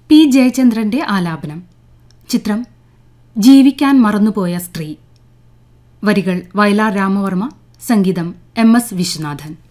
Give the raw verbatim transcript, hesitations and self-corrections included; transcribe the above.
P ജയചന്ദ്രന്റെ ആലാപനം. ചിത്രം ജീവിക്കാൻ മറന്നുപോയ സ്ത്രീ. വരികൾ വയലാർ രാമവർമ്മ, സംഗീതം എം എസ് വിശ്വനാഥൻ.